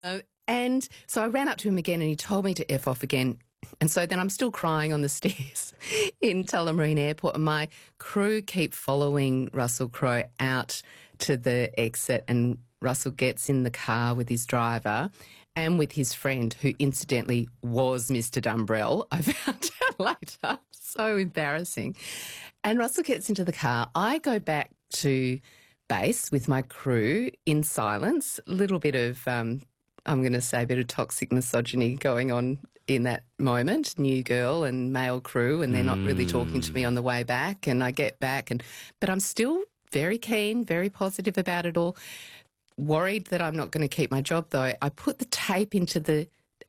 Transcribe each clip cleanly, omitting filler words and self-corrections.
And so I ran up to him again and he told me to F off again. And so then I'm still crying on the stairs in Tullamarine Airport, and my crew keep following Russell Crowe out to the exit, and Russell gets in the car with his driver and with his friend, who incidentally was Mr. Dumbrell. I found out later. So embarrassing. And Russell gets into the car. I go back to base with my crew in silence, a little bit of I'm going to say a bit of toxic misogyny going on in that moment, new girl and male crew, and they're not really talking to me on the way back. And I get back, but I'm still very keen, very positive about it all. Worried that I'm not going to keep my job, though. I put the tape into the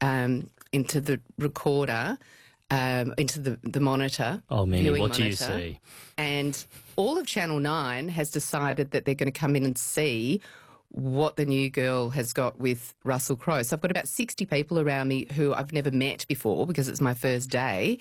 recorder, into the monitor. Oh, Mimi, what do you see? And all of Channel 9 has decided that they're going to come in and see what the new girl has got with Russell Crowe. So I've got about 60 people around me who I've never met before because it's my first day,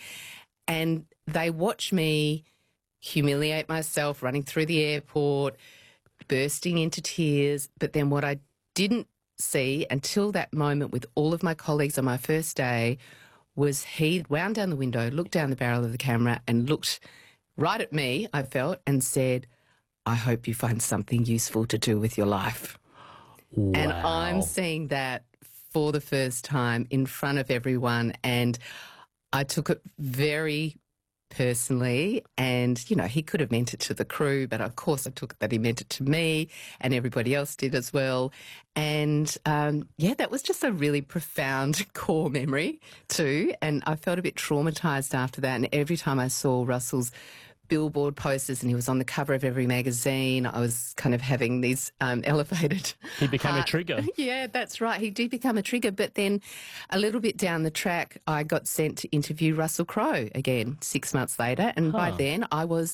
and they watch me humiliate myself, running through the airport, bursting into tears. But then what I didn't see until that moment with all of my colleagues on my first day was he wound down the window, looked down the barrel of the camera and looked right at me, I felt, and said, "I hope you find something useful to do with your life." Wow. And I'm seeing that for the first time in front of everyone, and I took it very personally. And, you know, he could have meant it to the crew, but of course I took it that he meant it to me, and everybody else did as well. And, yeah, that was just a really profound core memory too. And I felt a bit traumatised after that. And every time I saw Russell's billboard posters and he was on the cover of every magazine, I was kind of having these elevated... He became a trigger. Yeah, that's right. He did become a trigger. But then a little bit down the track, I got sent to interview Russell Crowe again 6 months later. And by then I was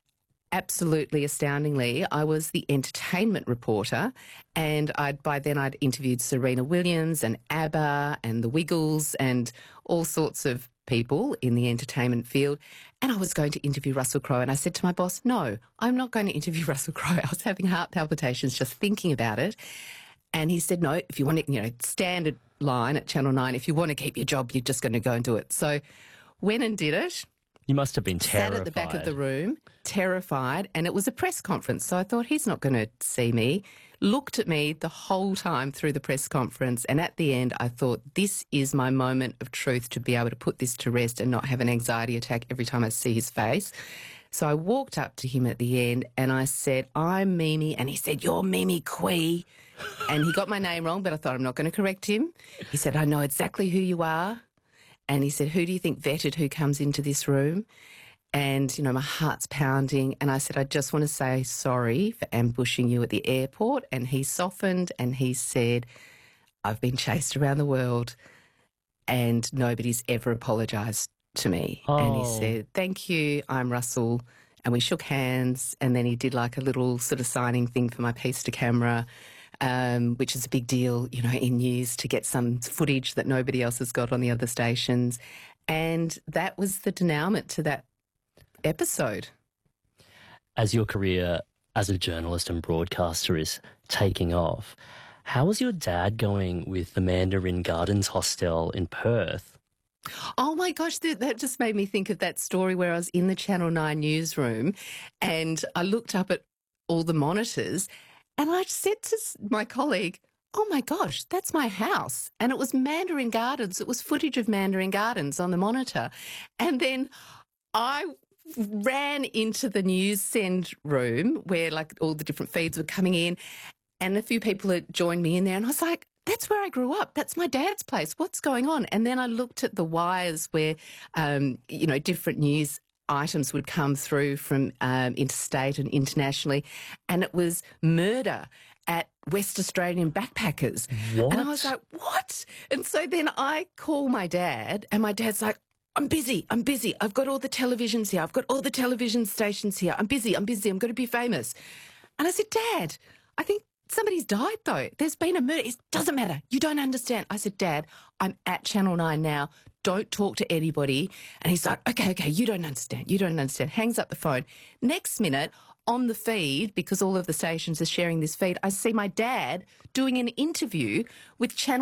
absolutely astoundingly, I was the entertainment reporter, and by then I'd interviewed Serena Williams and ABBA and the Wiggles and all sorts of people in the entertainment field, and I was going to interview Russell Crowe. And I said to my boss, "No, I'm not going to interview Russell Crowe." I was having heart palpitations just thinking about it. And he said, "No, if you want to, you know, standard line at Channel 9, if you want to keep your job, you're just going to go and do it." So went and did it. You must have been terrified. Sat at the back of the room, terrified, and it was a press conference, so I thought, he's not going to see me. Looked at me the whole time through the press conference, and at the end I thought, this is my moment of truth to be able to put this to rest and not have an anxiety attack every time I see his face. So I walked up to him at the end and I said, "I'm Mimi," and he said, "You're Mimi Quee." And he got my name wrong, but I thought, I'm not going to correct him. He said, "I know exactly who you are." And he said, "Who do you think vetted who comes into this room?" And, you know, my heart's pounding. And I said, "I just want to say sorry for ambushing you at the airport." And he softened and he said, "I've been chased around the world and nobody's ever apologised to me." Oh. And he said, "Thank you, I'm Russell." And we shook hands, and then he did like a little sort of signing thing for my piece to camera, which is a big deal, you know, in news, to get some footage that nobody else has got on the other stations. And that was the denouement to that episode. As your career as a journalist and broadcaster is taking off, how was your dad going with the Mandarin Gardens hostel in Perth? Oh my gosh, that just made me think of that story where I was in the Channel 9 newsroom and I looked up at all the monitors and I said to my colleague, "Oh my gosh, that's my house." And it was Mandarin Gardens. It was footage of Mandarin Gardens on the monitor. And then I ran into the news send room where like all the different feeds were coming in, and a few people had joined me in there, and I was like, "That's where I grew up. That's my dad's place. What's going on?" And then I looked at the wires where, you know, different news items would come through from interstate and internationally, and it was murder at West Australian backpackers. What? And I was like, what? And so then I call my dad, and my dad's like, I'm busy. I've got all the televisions here. I've got all the television stations here. I'm busy. I'm going to be famous." And I said, "Dad, I think somebody's died though. There's been a murder." It doesn't matter. You don't understand. I said, "Dad, I'm at Channel 9 now. Don't talk to anybody." And he's like, okay, you don't understand. Hangs up the phone. Next minute, on the feed, because all of the stations are sharing this feed, I see my dad doing an interview with Channel